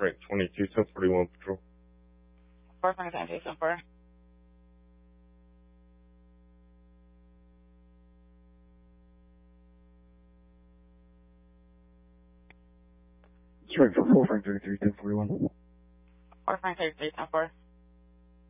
Frank 22, 1041 patrol. 4 Frank 22, 1041. Strike for 4 Frank 33, 1041. 4 Frank 33, 1041.